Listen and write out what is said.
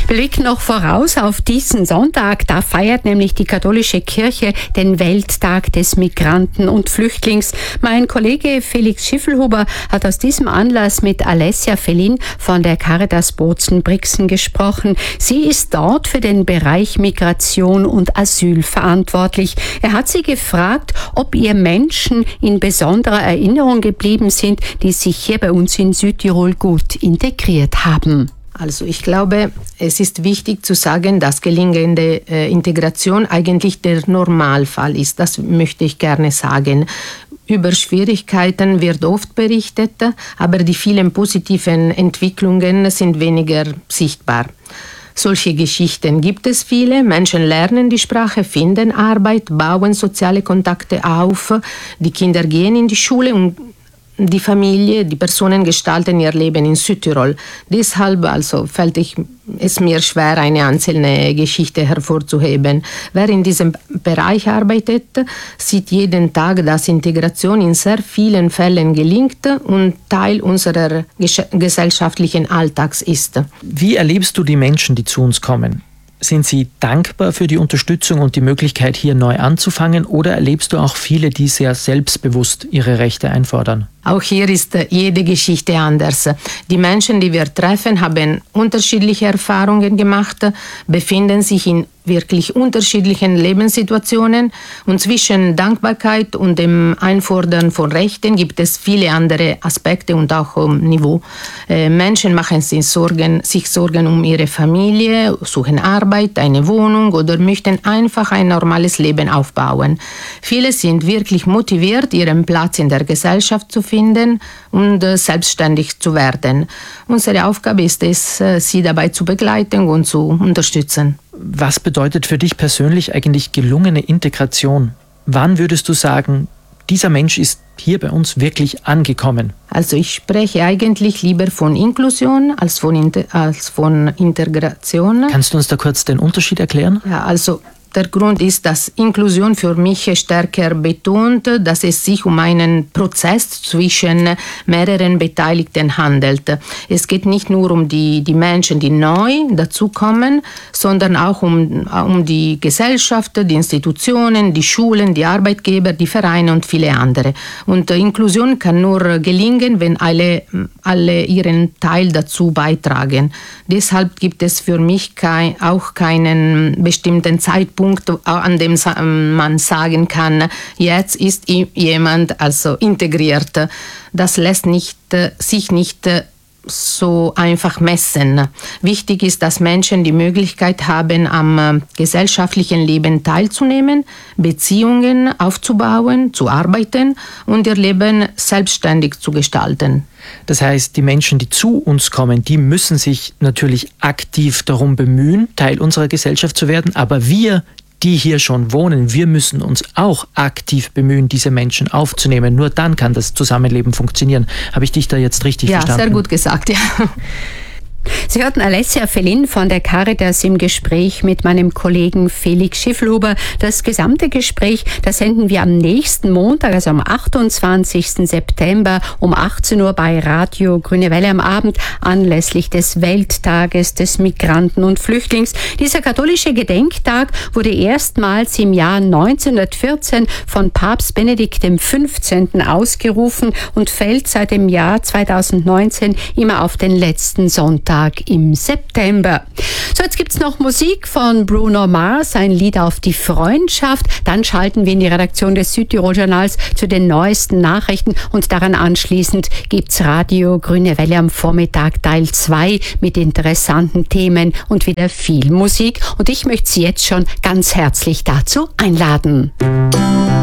Blick noch voraus auf diesen Sonntag. Da feiert nämlich die katholische Kirche den Welttag des Migranten und Flüchtlings. Mein Kollege Felix Schiffelhuber hat aus diesem Anlass mit Alessia Felin von der Caritas Bozen-Brixen gesprochen. Sie ist dort für den Bereich Migration und Asyl verantwortlich. Er hat sie gefragt, ob ihr Menschen in besonderer Erinnerung geblieben sind, die sich hier bei uns in Südtirol gut integriert haben. Also ich glaube, es ist wichtig zu sagen, dass gelingende Integration eigentlich der Normalfall ist. Das möchte ich gerne sagen. Über Schwierigkeiten wird oft berichtet, aber die vielen positiven Entwicklungen sind weniger sichtbar. Solche Geschichten gibt es viele. Menschen lernen die Sprache, finden Arbeit, bauen soziale Kontakte auf. Die Kinder gehen in die Schule und die Familie, die Personen gestalten ihr Leben in Südtirol. Deshalb fällt es mir schwer, eine einzelne Geschichte hervorzuheben. Wer in diesem Bereich arbeitet, sieht jeden Tag, dass Integration in sehr vielen Fällen gelingt und Teil unserer gesellschaftlichen Alltags ist. Wie erlebst du die Menschen, die zu uns kommen? Sind sie dankbar für die Unterstützung und die Möglichkeit, hier neu anzufangen, oder erlebst du auch viele, die sehr selbstbewusst ihre Rechte einfordern? Auch hier ist jede Geschichte anders. Die Menschen, die wir treffen, haben unterschiedliche Erfahrungen gemacht, befinden sich in wirklich unterschiedlichen Lebenssituationen, und zwischen Dankbarkeit und dem Einfordern von Rechten gibt es viele andere Aspekte und auch Niveau. Menschen machen sich Sorgen um ihre Familie, suchen Arbeit, eine Wohnung oder möchten einfach ein normales Leben aufbauen. Viele sind wirklich motiviert, ihren Platz in der Gesellschaft zu finden und selbstständig zu werden. Unsere Aufgabe ist es, sie dabei zu begleiten und zu unterstützen. Was bedeutet für dich persönlich eigentlich gelungene Integration? Wann würdest du sagen, dieser Mensch ist hier bei uns wirklich angekommen? Also ich spreche eigentlich lieber von Inklusion als von Integration. Kannst du uns da kurz den Unterschied erklären? Ja, also der Grund ist, dass Inklusion für mich stärker betont, dass es sich um einen Prozess zwischen mehreren Beteiligten handelt. Es geht nicht nur um die Menschen, die neu dazukommen, sondern auch um die Gesellschaft, die Institutionen, die Schulen, die Arbeitgeber, die Vereine und viele andere. Und Inklusion kann nur gelingen, wenn alle ihren Teil dazu beitragen. Deshalb gibt es für mich auch keinen bestimmten Zeitpunkt, an dem man sagen kann, jetzt ist jemand integriert. Das lässt sich nicht so einfach messen. Wichtig ist, dass Menschen die Möglichkeit haben, am gesellschaftlichen Leben teilzunehmen, Beziehungen aufzubauen, zu arbeiten und ihr Leben selbstständig zu gestalten. Das heißt, die Menschen, die zu uns kommen, die müssen sich natürlich aktiv darum bemühen, Teil unserer Gesellschaft zu werden, aber wir, die hier schon wohnen, wir müssen uns auch aktiv bemühen, diese Menschen aufzunehmen. Nur dann kann das Zusammenleben funktionieren. Habe ich dich da jetzt richtig verstanden? Ja, sehr gut gesagt, ja. Sie hörten Alessia Felin von der Caritas im Gespräch mit meinem Kollegen Felix Schiffelhuber. Das gesamte Gespräch, das senden wir am nächsten Montag, also am 28. September um 18 Uhr bei Radio Grüne Welle am Abend anlässlich des Welttages des Migranten und Flüchtlings. Dieser katholische Gedenktag wurde erstmals im Jahr 1914 von Papst Benedikt XV. Ausgerufen und fällt seit dem Jahr 2019 immer auf den letzten Sonntag im September. So, jetzt gibt's noch Musik von Bruno Mars, ein Lied auf die Freundschaft. Dann schalten wir in die Redaktion des Südtirol-Journals zu den neuesten Nachrichten und daran anschließend gibt's Radio Grüne Welle am Vormittag Teil 2 mit interessanten Themen und wieder viel Musik. Und ich möchte Sie jetzt schon ganz herzlich dazu einladen.